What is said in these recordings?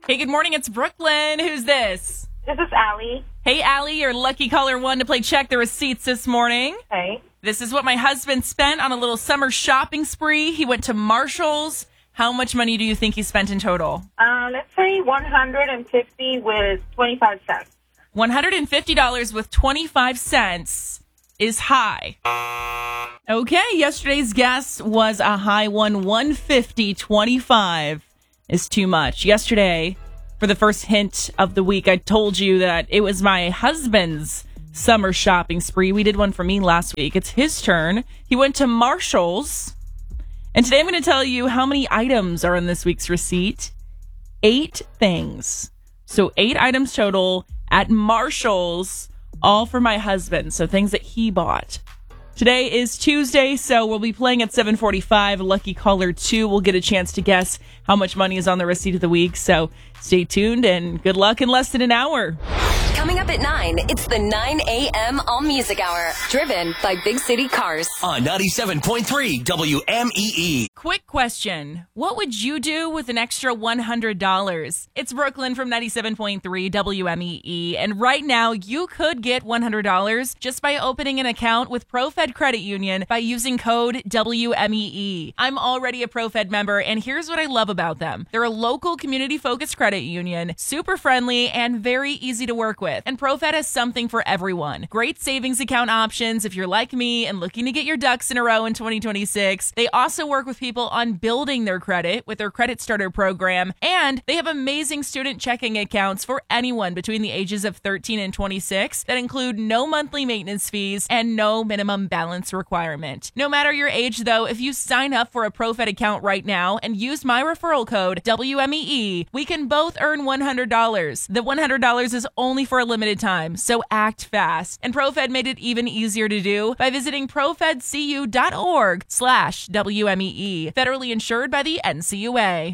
Hey, good morning. It's Brooklyn. Who's this? This is Allie. Hey, Allie, you're lucky caller 1 to play Check the Receipts this morning. Hey. This is what my husband spent on a little summer shopping spree. He went to Marshall's. How much money do you think he spent in total? Let's say $150 with 25 cents. $150 with 25 cents is high. Okay, yesterday's guess was a high one. 150, 25 is too much. Yesterday, for the first hint of the week, I told you that it was my husband's summer shopping spree. We did one for me last week. It's his turn. He went to Marshall's. And today I'm going to tell you how many items are in this week's receipt. 8 things. So 8 items total at Marshall's, all for my husband. So things that he bought. Today is Tuesday, so we'll be playing at 7:45. Lucky caller 2 will get a chance to guess how much money is on the receipt of the week. So stay tuned and good luck in less than an hour. Coming up at 9, it's the 9 a.m. All Music Hour, driven by Big City Cars. On 97.3 WMEE. Quick question. What would you do with an extra $100? It's Brooklyn from 97.3 WMEE. And right now, you could get $100 just by opening an account with ProFed Credit Union by using code WMEE. I'm already a ProFed member, and here's what I love about them. They're a local community-focused credit union, super friendly, and very easy to work with. And ProFed has something for everyone. Great savings account options if you're like me and looking to get your ducks in a row in 2026. They also work with people on building their credit with their Credit Starter program. And they have amazing student checking accounts for anyone between the ages of 13 and 26 that include no monthly maintenance fees and no minimum balance requirement. No matter your age, though, if you sign up for a ProFed account right now and use my referral code WMEE, we can both earn $100. The $100 is only for a limited time, so act fast. And ProFed made it even easier to do by visiting profedcu.org/WMEE. Federally insured by the NCUA.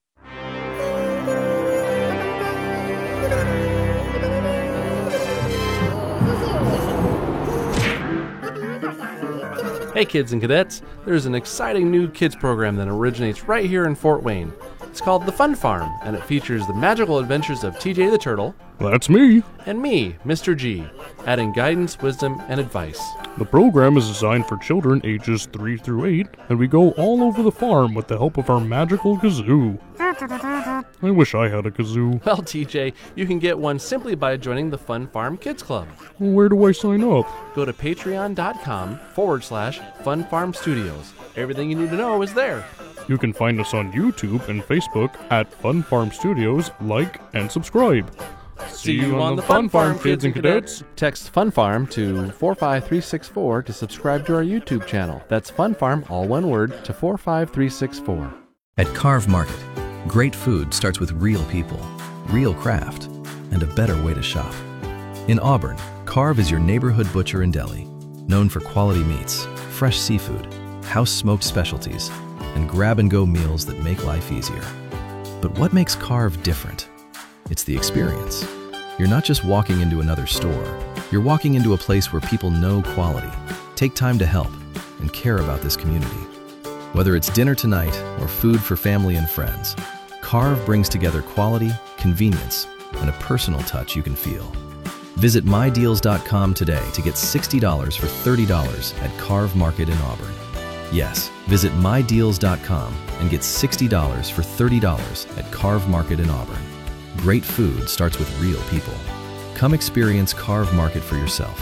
Hey kids and cadets, there's an exciting new kids program that originates right here in Fort Wayne. It's called The Fun Farm, and it features the magical adventures of TJ the Turtle. That's me. And me, Mr. G, adding guidance, wisdom, and advice. The program is designed for children ages 3 through 8, and we go all over the farm with the help of our magical kazoo. I wish I had a kazoo. Well, TJ, you can get one simply by joining the Fun Farm Kids Club. Where do I sign up? Go to patreon.com/Fun Farm Studios. Everything you need to know is there. You can find us on YouTube and Facebook at Fun Farm Studios. Like and subscribe. See you on the Fun Farm, kids and cadets. Text Fun Farm to 45364 to subscribe to our YouTube channel. That's Fun Farm, all one word, to 45364. At Carve Market, great food starts with real people, real craft, and a better way to shop. In Auburn, Carve is your neighborhood butcher and deli, known for quality meats, fresh seafood, house-smoked specialties, and grab-and-go meals that make life easier. But what makes Carve different? It's the experience. You're not just walking into another store. You're walking into a place where people know quality, take time to help, and care about this community. Whether it's dinner tonight or food for family and friends, Carve brings together quality, convenience, and a personal touch you can feel. Visit mydeals.com today to get $60 for $30 at Carve Market in Auburn. Yes, visit mydeals.com and get $60 for $30 at Carve Market in Auburn. Great food starts with real people. Come experience Carve Market for yourself.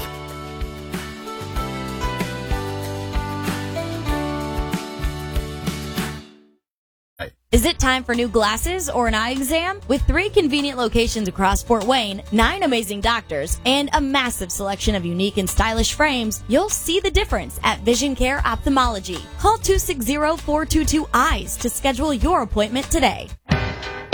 Is it time for new glasses or an eye exam? With 3 convenient locations across Fort Wayne, 9 amazing doctors, and a massive selection of unique and stylish frames, you'll see the difference at Vision Care Ophthalmology. Call 260-422-EYES to schedule your appointment today.